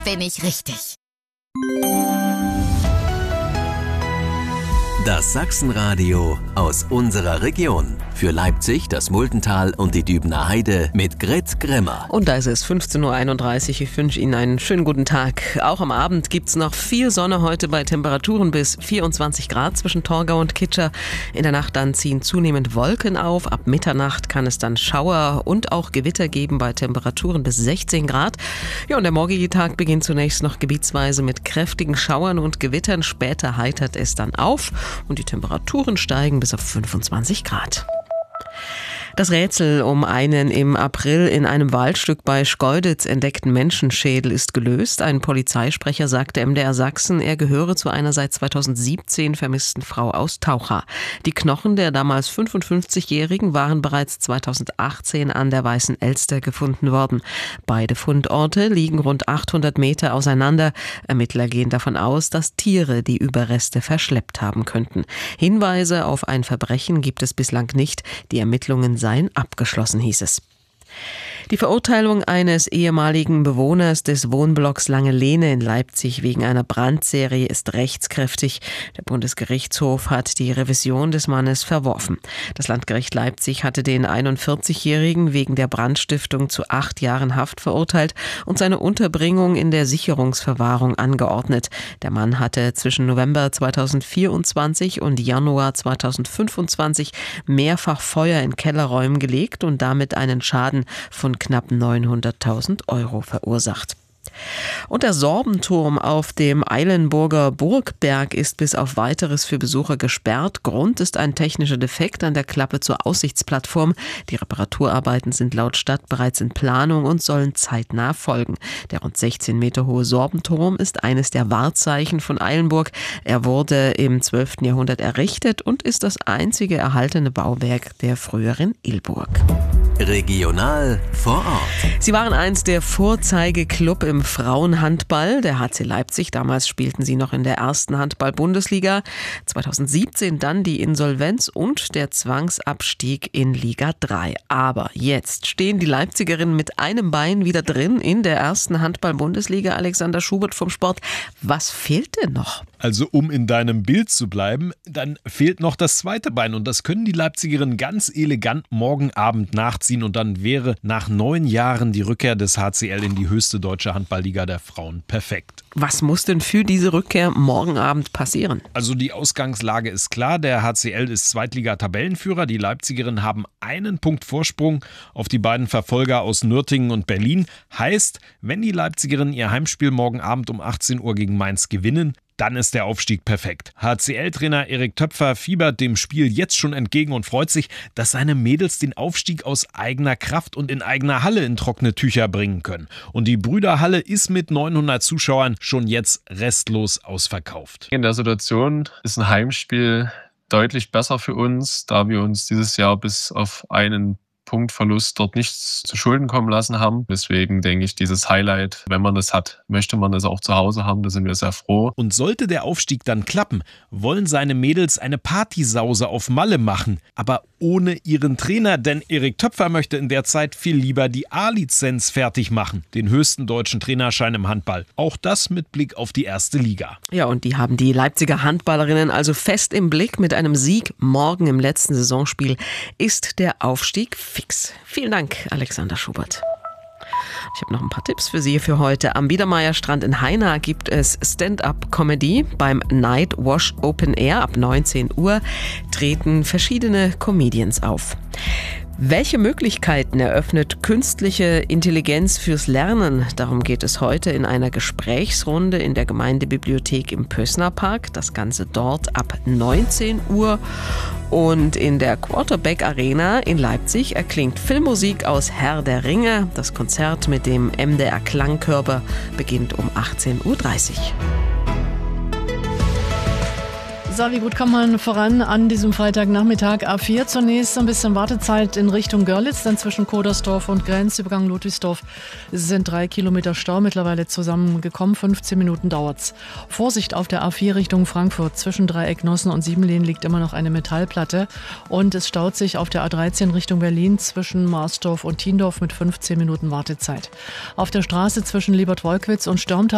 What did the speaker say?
bin ich richtig. Das Sachsenradio aus unserer Region. Für Leipzig, das Muldental und die Dübener Heide mit Grit Grimmer. Und da ist es 15.31 Uhr. Ich wünsche Ihnen einen schönen guten Tag. Auch am Abend gibt es noch viel Sonne heute bei Temperaturen bis 24 Grad zwischen Torgau und Kitscher. In der Nacht dann ziehen zunehmend Wolken auf. Ab Mitternacht kann es dann Schauer und auch Gewitter geben bei Temperaturen bis 16 Grad. Ja, und der morgige Tag beginnt zunächst noch gebietsweise mit kräftigen Schauern und Gewittern. Später heitert es dann auf und die Temperaturen steigen bis auf 25 Grad. Das Rätsel um einen im April in einem Waldstück bei Schkeuditz entdeckten Menschenschädel ist gelöst. Ein Polizeisprecher sagte MDR Sachsen, er gehöre zu einer seit 2017 vermissten Frau aus Taucha. Die Knochen der damals 55-Jährigen waren bereits 2018 an der Weißen Elster gefunden worden. Beide Fundorte liegen rund 800 Meter auseinander. Ermittler gehen davon aus, dass Tiere die Überreste verschleppt haben könnten. Hinweise auf ein Verbrechen gibt es bislang nicht. Die Ermittlungen seien abgeschlossen, hieß es. Die Verurteilung eines ehemaligen Bewohners des Wohnblocks Lange-Lehne in Leipzig wegen einer Brandserie ist rechtskräftig. Der Bundesgerichtshof hat die Revision des Mannes verworfen. Das Landgericht Leipzig hatte den 41-Jährigen wegen der Brandstiftung zu 8 Jahren Haft verurteilt und seine Unterbringung in der Sicherungsverwahrung angeordnet. Der Mann hatte zwischen November 2024 und Januar 2025 mehrfach Feuer in Kellerräumen gelegt und damit einen Schaden von knapp 900.000 € verursacht. Und der Sorbenturm auf dem Eilenburger Burgberg ist bis auf Weiteres für Besucher gesperrt. Grund ist ein technischer Defekt an der Klappe zur Aussichtsplattform. Die Reparaturarbeiten sind laut Stadt bereits in Planung und sollen zeitnah folgen. Der rund 16 Meter hohe Sorbenturm ist eines der Wahrzeichen von Eilenburg. Er wurde im 12. Jahrhundert errichtet und ist das einzige erhaltene Bauwerk der früheren Ilburg. Regional vor Ort. Sie waren einst der Vorzeigeklub im Frauenhandball, der HC Leipzig. Damals spielten sie noch in der ersten Handball-Bundesliga. 2017 dann die Insolvenz und der Zwangsabstieg in Liga 3. Aber jetzt stehen die Leipzigerinnen mit einem Bein wieder drin in der ersten Handball-Bundesliga. Alexander Schubert vom Sport. Was fehlt denn noch? Also um in deinem Bild zu bleiben, dann fehlt noch das zweite Bein und das können die Leipzigerinnen ganz elegant morgen Abend nachziehen und dann wäre nach 9 Jahren die Rückkehr des HCL in die höchste deutsche Handballliga der Frauen perfekt. Was muss denn für diese Rückkehr morgen Abend passieren? Also die Ausgangslage ist klar, der HCL ist Zweitliga-Tabellenführer, die Leipzigerinnen haben einen Punkt Vorsprung auf die beiden Verfolger aus Nürtingen und Berlin. Heißt, wenn die Leipzigerinnen ihr Heimspiel morgen Abend um 18 Uhr gegen Mainz gewinnen, dann ist der Aufstieg perfekt. HCL-Trainer Erik Töpfer fiebert dem Spiel jetzt schon entgegen und freut sich, dass seine Mädels den Aufstieg aus eigener Kraft und in eigener Halle in trockene Tücher bringen können. Und die Brüderhalle ist mit 900 Zuschauern schon jetzt restlos ausverkauft. In der Situation ist ein Heimspiel deutlich besser für uns, da wir uns dieses Jahr bis auf einen Punktverlust dort nichts zu Schulden kommen lassen haben. Deswegen denke ich, dieses Highlight, wenn man das hat, möchte man das auch zu Hause haben. Da sind wir sehr froh. Und sollte der Aufstieg dann klappen, wollen seine Mädels eine Partysause auf Malle machen. Aber ohne ihren Trainer, denn Erik Töpfer möchte in der Zeit viel lieber die A-Lizenz fertig machen. Den höchsten deutschen Trainerschein im Handball. Auch das mit Blick auf die erste Liga. Ja, und die haben die Leipziger Handballerinnen also fest im Blick. Mit einem Sieg morgen im letzten Saisonspiel ist der Aufstieg fix. Vielen Dank, Alexander Schubert. Ich habe noch ein paar Tipps für Sie für heute. Am Biedermeierstrand in Haina gibt es Stand-up-Comedy. Beim Night Wash Open Air ab 19 Uhr treten verschiedene Comedians auf. Welche Möglichkeiten eröffnet künstliche Intelligenz fürs Lernen? Darum geht es heute in einer Gesprächsrunde in der Gemeindebibliothek im Pößner Park. Das Ganze dort ab 19 Uhr. Und in der Quarterback Arena in Leipzig erklingt Filmmusik aus Herr der Ringe. Das Konzert mit dem MDR Klangkörper beginnt um 18:30 Uhr. So, wie gut kommt man voran an diesem Freitagnachmittag? A4 zunächst ein bisschen Wartezeit in Richtung Görlitz, dann zwischen Kodersdorf und Grenzübergang Ludwigsdorf sind 3 Kilometer Stau mittlerweile zusammengekommen, 15 Minuten dauert's. Vorsicht auf der A4 Richtung Frankfurt, zwischen Dreiecknossen und Siebenlehn liegt immer noch eine Metallplatte und es staut sich auf der A13 Richtung Berlin zwischen Marsdorf und Tiendorf mit 15 Minuten Wartezeit. Auf der Straße zwischen Liebert-Wolkwitz und Störmtal